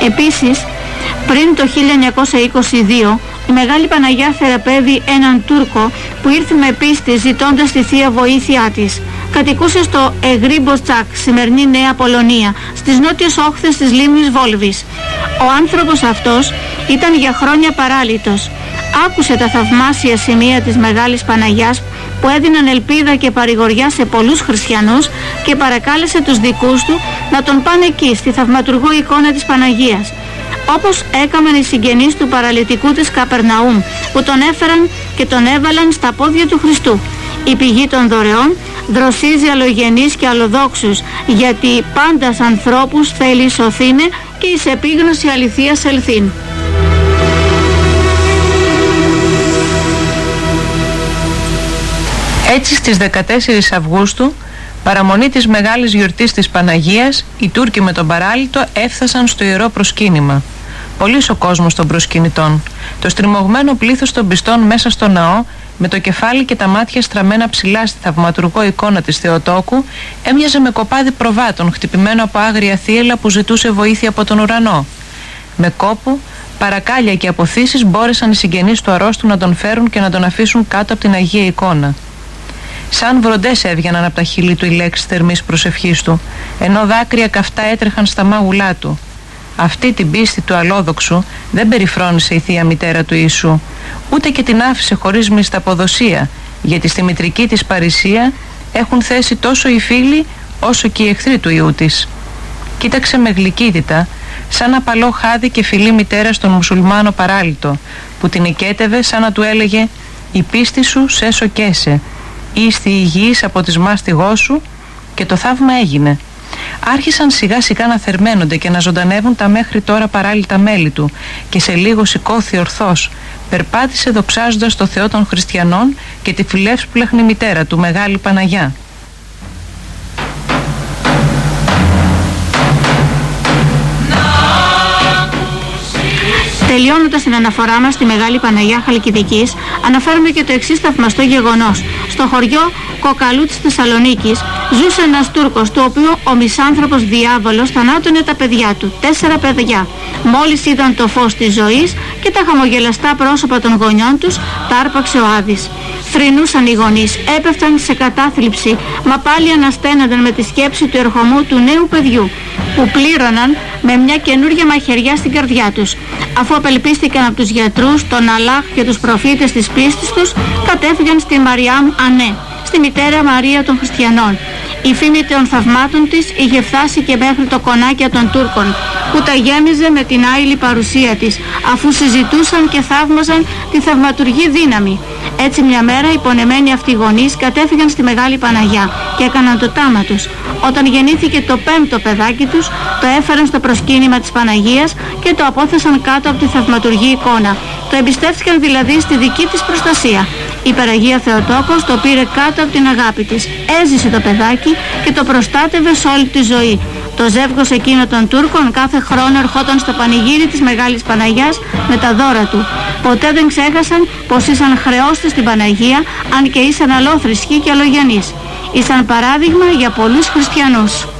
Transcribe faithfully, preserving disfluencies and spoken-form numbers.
Επίσης, πριν το χίλια εννιακόσια είκοσι δύο, η Μεγάλη Παναγιά θεραπεύει έναν Τούρκο που ήρθε με πίστη ζητώντας τη Θεία βοήθειά της. Κατοικούσε στο Εγρή-Μποτσάκ, σημερινή Νέα Πολωνία, στις νότιες όχθες της λίμνης Βόλβης. Ο άνθρωπος αυτός ήταν για χρόνια παράλυτος. Άκουσε τα θαυμάσια σημεία της Μεγάλης Παναγιάς που έδιναν ελπίδα και παρηγοριά σε πολλούς χριστιανούς και παρακάλεσε τους δικούς του να τον πάνε εκεί, στη θαυματουργό εικόνα της Παναγίας. Όπως έκαναν οι συγγενείς του παραλυτικού της Καπερναούμ, που τον έφεραν και τον έβαλαν στα πόδια του Χριστού. Η πηγή των δωρεών δροσίζει αλλογενείς και αλλοδόξους, γιατί πάντας ανθρώπους θέλει σωθήνε και εις επίγνωση αληθείας ελθύν. Έτσι στις δεκατέσσερις Αυγούστου, παραμονή της μεγάλης γιορτής της Παναγίας, οι Τούρκοι με τον παράλυτο έφτασαν στο ιερό προσκύνημα. Πολύς ο κόσμος των προσκυνητών. Το στριμωγμένο πλήθος των πιστών μέσα στο ναό, με το κεφάλι και τα μάτια στραμμένα ψηλά στη θαυματουργό εικόνα της Θεοτόκου, έμοιαζε με κοπάδι προβάτων χτυπημένο από άγρια θύελλα που ζητούσε βοήθεια από τον ουρανό. Με κόπο, παρακάλια και αποθήσεις μπόρεσαν οι συγγενείς του αρρώστου να τον φέρουν και να τον αφήσουν κάτω από την Αγία Εικόνα. Σαν βροντές έβγαιναν από τα χείλη του οι λέξεις θερμής προσευχής του, ενώ δάκρυα καυτά έτρεχαν στα μάγουλά του. Αυτή την πίστη του αλόδοξου δεν περιφρόνησε η Θεία Μητέρα του Ιησού, ούτε και την άφησε χωρίς μυσταποδοσία, γιατί στη μητρική της παρησία έχουν θέση τόσο οι φίλοι όσο και οι εχθροί του Υιού της. Κοίταξε με γλυκύτητα, σαν απαλό χάδι και φιλή μητέρα στον μουσουλμάνο παράλυτο, που την οικέτευε σαν να του έλεγε «Η πίστη σου σε σοκέσε, ήστι υγιής από της μάστιγός σου», και το θαύμα έγινε. Άρχισαν σιγά σιγά να θερμαίνονται και να ζωντανεύουν τα μέχρι τώρα παράλυτα μέλη του και σε λίγο σηκώθη ορθώς, περπάτησε δοξάζοντας το Θεό των Χριστιανών και τη φιλεύσπλεχνη μητέρα του, Μεγάλη Παναγιά. Τελειώνοντας την αναφορά μας στη Μεγάλη Παναγιά Χαλκιδικής, αναφέρουμε και το εξής θαυμαστό γεγονός. Στο χωριό Κοκαλού της Θεσσαλονίκης ζούσε ένας Τούρκος, του οποίου ο μισάνθρωπος διάβολος θανάτωνε τα παιδιά του, τέσσερα παιδιά. Μόλις είδαν το φως της ζωής και τα χαμογελαστά πρόσωπα των γονιών τους, τα άρπαξε ο Άδης. Θρηνούσαν οι γονείς, έπεφταν σε κατάθλιψη, μα πάλι αναστένονταν με τη σκέψη του ερχομού του νέου παιδιού, που πλήρωναν με μια καινούργια μαχαιριά στην καρδιά τους. Αφού απελπίστηκαν από τους γιατρούς, τον Αλλάχ και τους προφήτες της πίστης τους, κατέφυγαν στη Μαριάμ Ανέ, στη μητέρα Μαρία των Χριστιανών. Η φήμη των θαυμάτων της είχε φτάσει και μέχρι το κονάκια των Τούρκων, που τα γέμιζε με την άειλη παρουσία της, αφού συζητούσαν και θαύμαζαν τη θαυματουργή δύναμη. Έτσι μια μέρα οι πονεμένοι αυτοί γονείς κατέφυγαν στη Μεγάλη Παναγιά και έκαναν το τάμα τους. Όταν γεννήθηκε το πέμπτο παιδάκι τους, το έφεραν στο προσκύνημα της Παναγίας και το απόθεσαν κάτω από τη θαυματουργή εικόνα. Το εμπιστεύτηκαν δηλαδή στη δική της προστασία. Η Παναγία Θεοτόκος το πήρε κάτω από την αγάπη της. Έζησε το παιδάκι και το προστάτευε σε όλη τη ζωή. Το ζεύγος εκείνο των Τούρκων κάθε χρόνο ερχόταν στο πανηγύρι της Μεγάλης Παναγιάς με τα δώρα του. Ποτέ δεν ξέχασαν πως ήσαν χρεώστες στην Παναγία, αν και ήσαν αλόθρησκοι και αλογιανείς. Ήσαν παράδειγμα για πολλούς χριστιανούς.